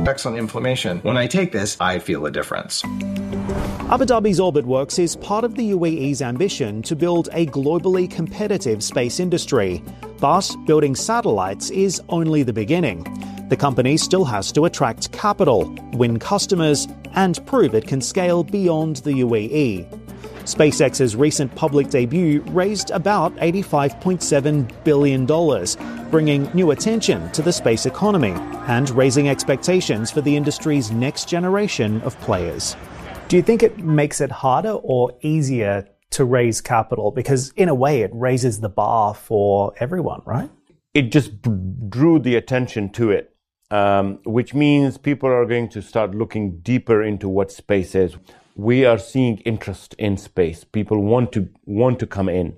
effects on inflammation. When I take this, I feel a difference. Abu Dhabi's OrbitWorks is part of the UAE's ambition to build a globally competitive space industry. But building satellites is only the beginning. The company still has to attract capital, win customers, and prove it can scale beyond the UAE. SpaceX's recent public debut raised about $85.7 billion, bringing new attention to the space economy and raising expectations for the industry's next generation of players. Do you think it makes it harder or easier to raise capital? Because in a way, it raises the bar for everyone, right? It just drew the attention to it, which means people are going to start looking deeper into what space is. We are seeing interest in space. People want to come in.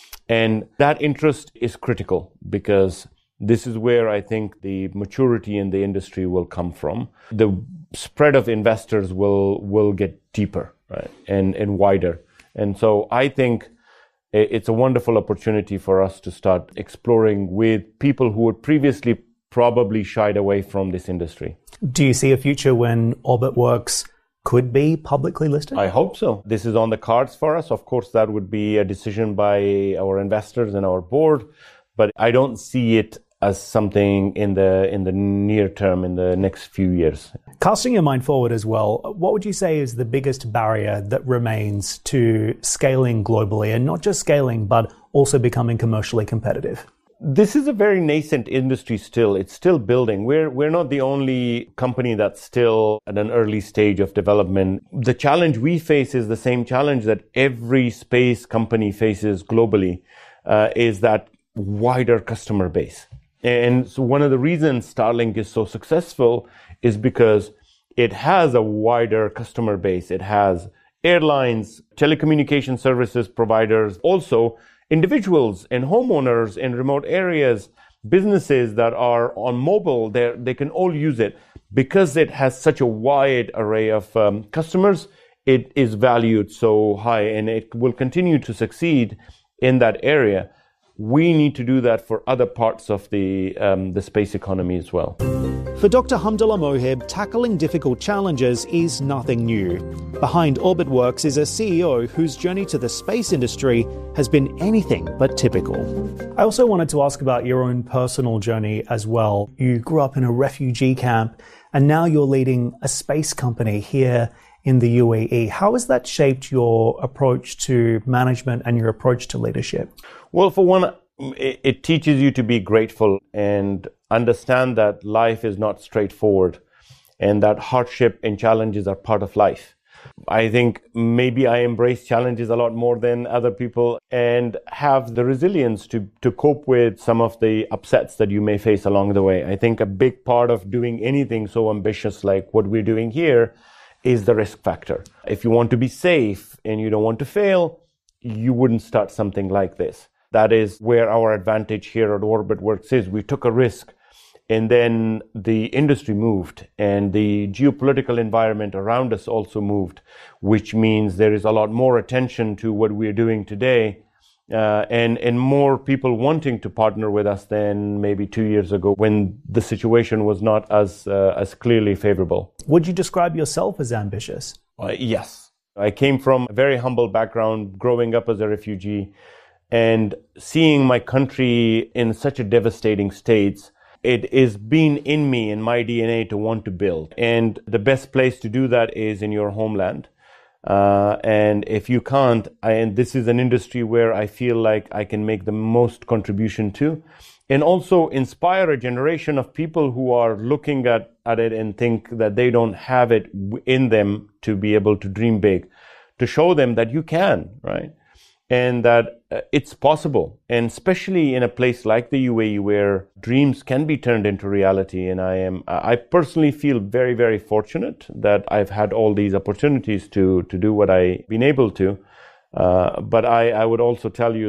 And that interest is critical because this is where I think the maturity in the industry will come from. The spread of investors will get deeper, right, and wider. And so I think it's a wonderful opportunity for us to start exploring with people who had previously probably shied away from this industry. Do you see a future when OrbitWorks could be publicly listed? I hope so. This is on the cards for us. Of course, that would be a decision by our investors and our board, but I don't see it as something in the near term, in the next few years. Casting your mind forward as well, what would you say is the biggest barrier that remains to scaling globally, and not just scaling, but also becoming commercially competitive? This is a very nascent industry still. It's still building. We're not the only company that's still at an early stage of development. The challenge we face is the same challenge that every space company faces globally, is that wider customer base. And so one of the reasons Starlink is so successful is because it has a wider customer base. It has airlines, telecommunication services providers, also individuals and homeowners in remote areas, businesses that are on mobile, they can all use it. Because it has such a wide array of customers, it is valued so high and it will continue to succeed in that area. We need to do that for other parts of the space economy as well. For Dr. Hamdullah Mohib, tackling difficult challenges is nothing new. Behind OrbitWorks is a CEO whose journey to the space industry has been anything but typical. I also wanted to ask about your own personal journey as well. You grew up in a refugee camp, and now you're leading a space company here in the UAE. How has that shaped your approach to management and your approach to leadership? Well, for one, it teaches you to be grateful and understand that life is not straightforward and that hardship and challenges are part of life. I think maybe I embrace challenges a lot more than other people and have the resilience to cope with some of the upsets that you may face along the way. I think a big part of doing anything so ambitious like what we're doing here is the risk factor. If you want to be safe and you don't want to fail, you wouldn't start something like this. That is where our advantage here at OrbitWorks is. We took a risk and then the industry moved and the geopolitical environment around us also moved, which means there is a lot more attention to what we're doing today and more people wanting to partner with us than maybe 2 years ago when the situation was not as clearly favorable. Would you describe yourself as ambitious? Yes. I came from a very humble background, growing up as a refugee, and seeing my country in such a devastating state. It is been in me, in my DNA, to want to build. And the best place to do that is in your homeland. And if you can't, and this is an industry where I feel like I can make the most contribution to, and also inspire a generation of people who are looking at it and think that they don't have it in them to be able to dream big, to show them that you can, right? And that it's possible, and especially in a place like the UAE where dreams can be turned into reality. And I personally feel very, very fortunate that I've had all these opportunities to do what I've been able to. But I would also tell you